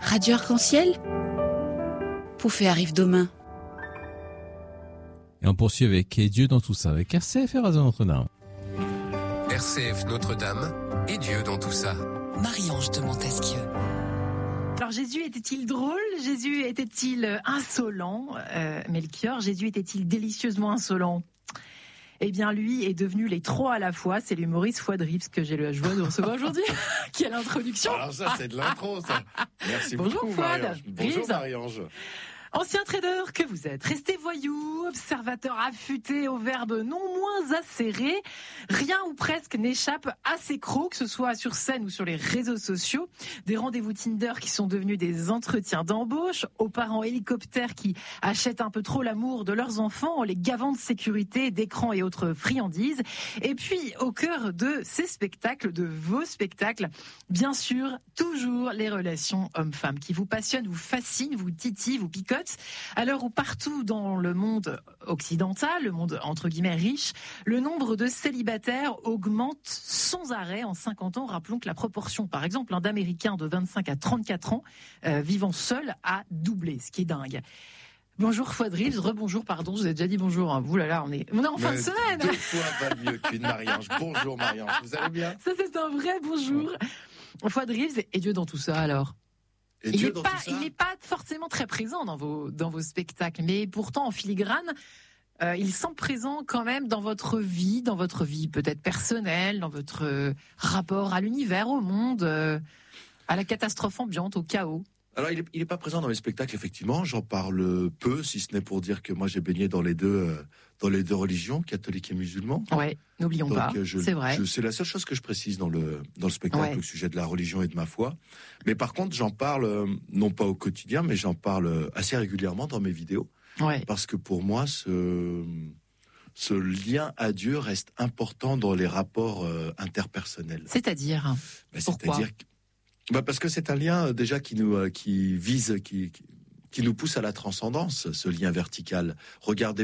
Radio Arc-en-Ciel, Poufé arrive demain. Et on poursuit avec Dieu dans tout ça, avec RCF et Radio Notre-Dame. RCF Notre-Dame et Dieu dans tout ça. Marie-Ange de Montesquieu. Alors Jésus était-il drôle? Jésus était-il insolent? Melchior, Jésus était-il délicieusement insolent? Eh bien, lui est devenu les trois à la fois. C'est l'humoriste Fouad Rives que j'ai la joie de recevoir aujourd'hui. Quelle introduction! Alors ça, c'est de l'intro, ça. Merci Bonjour, beaucoup, Fouad. Marie-Ange. Bonjour, Rives. Marie-Ange. Ancien trader que vous êtes, resté voyou, observateur affûté au verbe non moins acéré, rien ou presque n'échappe à ses crocs, que ce soit sur scène ou sur les réseaux sociaux. Des rendez-vous Tinder qui sont devenus des entretiens d'embauche, aux parents hélicoptères qui achètent un peu trop l'amour de leurs enfants en les gavant de sécurité, d'écrans et autres friandises. Et puis, au cœur de ces spectacles, de vos spectacles, bien sûr, toujours les relations hommes-femmes qui vous passionnent, vous fascinent, vous titillent, vous picotent. À l'heure où partout dans le monde occidental, le monde entre guillemets riche, le nombre de célibataires augmente sans arrêt en 50 ans. Rappelons que la proportion, par exemple, d'Américains de 25 à 34 ans vivant seuls a doublé, ce qui est dingue. Bonjour Fouad Rives, rebonjour, pardon, je vous ai déjà dit bonjour. Hein. Ouh là là, on est en fin de semaine. Deux fois va mieux qu'une Marie-Ange. Bonjour Marie-Ange, vous allez bien? Ça c'est un vrai bonjour. Fouad Rives, et Dieu dans tout ça alors? Il n'est pas forcément très présent dans vos spectacles, mais pourtant en filigrane, il semble présent quand même dans votre vie peut-être personnelle, dans votre rapport à l'univers, au monde, à la catastrophe ambiante, au chaos. Alors, il est pas présent dans les spectacles, effectivement. J'en parle peu, si ce n'est pour dire que moi, j'ai baigné dans les deux religions, catholique et musulman. Ouais, n'oublions pas, c'est vrai. C'est la seule chose que je précise dans le spectacle au sujet de la religion et de ma foi. Mais par contre, j'en parle, non pas au quotidien, mais j'en parle assez régulièrement dans mes vidéos. Ouais. Parce que pour moi, ce lien à Dieu reste important dans les rapports interpersonnels. C'est-à-dire? Pourquoi? Parce que c'est un lien déjà qui nous pousse à la transcendance, ce lien vertical. Regardez